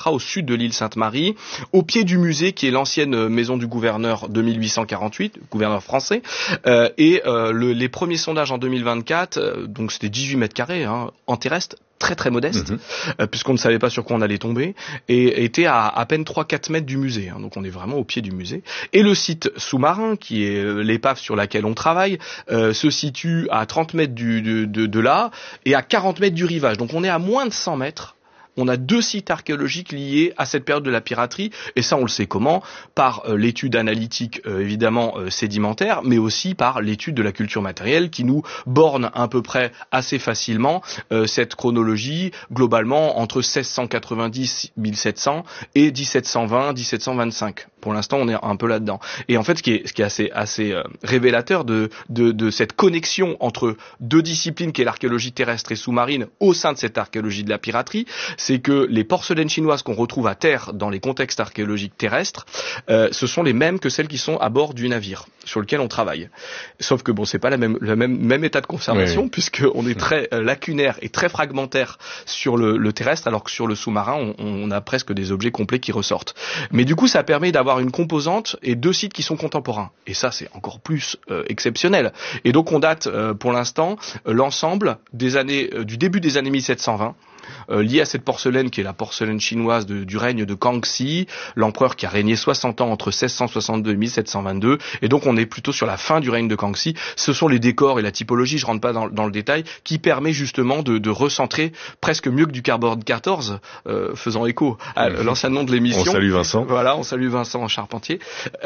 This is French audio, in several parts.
situera au sud de l'île Sainte-Marie, au pied du musée qui est l'ancienne maison du gouverneur de 1848, gouverneur français. Les premiers sondages en 2024, donc c'était 18 mètres carrés en terrestre, très très modeste, puisqu'on ne savait pas sur quoi on allait tomber, et était à peine 3-4 mètres du musée, donc on est vraiment au pied du musée. Et le site sous-marin, qui est l'épave sur laquelle on travaille, se situe à 30 mètres de là, et à 40 mètres du rivage, donc on est à moins de 100 mètres. On a 2 sites archéologiques liés à cette période de la piraterie, et ça on le sait comment, par l'étude analytique évidemment sédimentaire, mais aussi par l'étude de la culture matérielle qui nous borne à peu près assez facilement cette chronologie globalement entre 1690-1700 et 1720-1725. Pour l'instant on est un peu là-dedans. Et en fait ce qui est assez révélateur de cette connexion entre 2 disciplines qui est l'archéologie terrestre et sous-marine au sein de cette archéologie de la piraterie, c'est que les porcelaines chinoises qu'on retrouve à terre dans les contextes archéologiques terrestres, ce sont les mêmes que celles qui sont à bord du navire sur lequel on travaille. Sauf que bon, c'est pas le même état de conservation, puisque on est très lacunaire et très fragmentaire sur le terrestre, alors que sur le sous-marin, on a presque des objets complets qui ressortent. Mais du coup, ça permet d'avoir une composante et 2 sites qui sont contemporains. Et ça, c'est encore plus exceptionnel. Et donc, on date pour l'instant l'ensemble des années du début des années 1720. Lié à cette porcelaine qui est la porcelaine chinoise du règne de Kangxi, l'empereur qui a régné 60 ans entre 1662 et 1722, et donc on est plutôt sur la fin du règne de Kangxi. Ce sont les décors et la typologie, je rentre pas dans le détail, qui permet justement de recentrer presque mieux que du Cardboard 14, faisant écho à l'ancien nom de l'émission. On salue Vincent. Voilà, on salue Vincent Charpentier.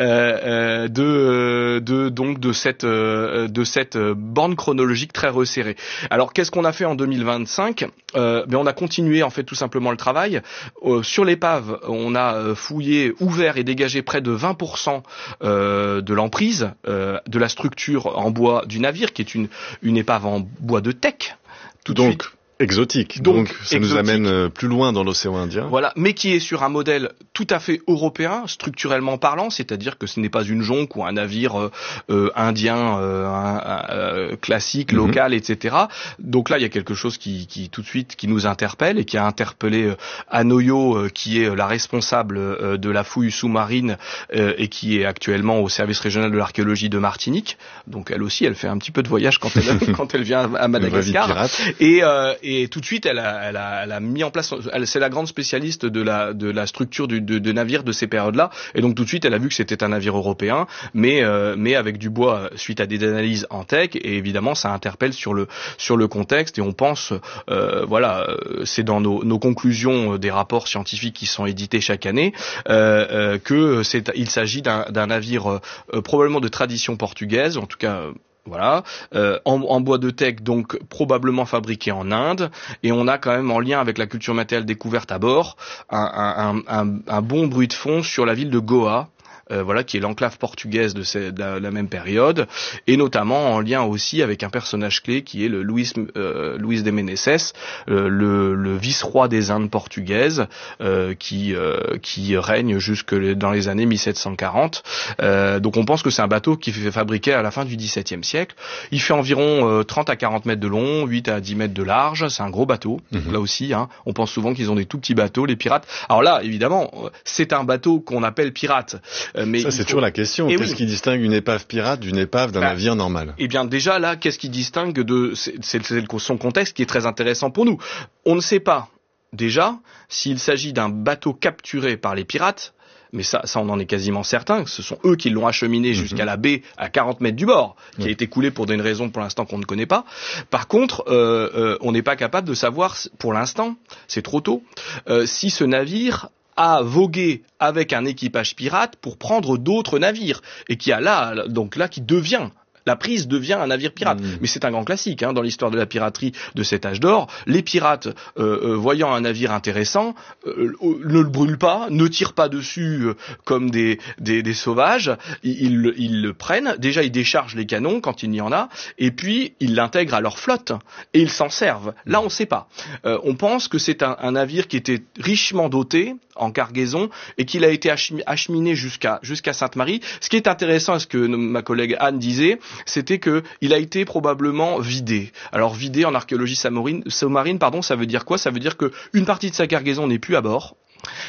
De cette bande chronologique très resserrée. Alors qu'est-ce qu'on a fait en 2025 ? On a continué en fait tout simplement le travail. Sur l'épave, on a fouillé, ouvert et dégagé près de 20% de l'emprise de la structure en bois du navire, qui est une épave en bois de teck. Donc exotique. Donc ça nous amène plus loin dans l'océan Indien. Voilà, mais qui est sur un modèle tout à fait européen, structurellement parlant, c'est-à-dire que ce n'est pas une jonque ou un navire indien classique, local, etc. Donc là, il y a quelque chose qui tout de suite qui nous interpelle et qui a interpellé Anoyo, qui est la responsable de la fouille sous-marine et qui est actuellement au service régional de l'archéologie de Martinique. Donc elle aussi, elle fait un petit peu de voyage quand elle vient à Madagascar. Et tout de suite, elle a mis en place. C'est la grande spécialiste de la structure de navires de ces périodes-là. Et donc tout de suite, elle a vu que c'était un navire européen, mais avec du bois suite à des analyses en tech. Et évidemment, ça interpelle sur le contexte. Et on pense, c'est dans nos conclusions des rapports scientifiques qui sont édités chaque année, il s'agit d'un navire probablement de tradition portugaise, en tout cas. Voilà, en bois de teck, donc probablement fabriqué en Inde, et on a quand même en lien avec la culture matérielle découverte à bord un bon bruit de fond sur la ville de Goa. Qui est l'enclave portugaise de la même période, et notamment en lien aussi avec un personnage clé qui est le Luis de Meneses, le vice-roi des Indes portugaises, qui règne jusque dans les années 1740. Donc on pense que c'est un bateau qui fait fabriquer à la fin du XVIIe siècle. Il fait environ 30 à 40 mètres de long, 8 à 10 mètres de large. C'est un gros bateau. Là aussi, on pense souvent qu'ils ont des tout petits bateaux, les pirates. Alors là, évidemment, c'est un bateau qu'on appelle pirate. Mais ça, c'est toujours la question. Qu'est-ce qui distingue une épave pirate d'une épave d'un navire normal ? Eh bien, déjà, là, qu'est-ce qui distingue c'est son contexte qui est très intéressant pour nous. On ne sait pas, déjà, s'il s'agit d'un bateau capturé par les pirates, mais ça on en est quasiment certain, que ce sont eux qui l'ont acheminé jusqu'à la baie à 40 mètres du bord, qui a été coulé pour une raison pour l'instant qu'on ne connaît pas. Par contre, on n'est pas capable de savoir, pour l'instant, c'est trop tôt, si ce navire a vogué avec un équipage pirate pour prendre d'autres navires, et qui devient la prise devient un navire pirate. Mais c'est un grand classique dans l'histoire de la piraterie de cet âge d'or. Les pirates, voyant un navire intéressant, ne le brûlent pas, ne tirent pas dessus comme des sauvages. Ils le prennent. Déjà, ils déchargent les canons quand il y en a, et puis ils l'intègrent à leur flotte et ils s'en servent. Là, on ne sait pas. On pense que c'est un navire qui était richement doté en cargaison et qu'il a été acheminé jusqu'à Sainte-Marie. Ce qui est intéressant, ce que ma collègue Anne disait, c'était que il a été probablement vidé. Alors vidé en archéologie sous-marine, ça veut dire quoi ? Ça veut dire que une partie de sa cargaison n'est plus à bord.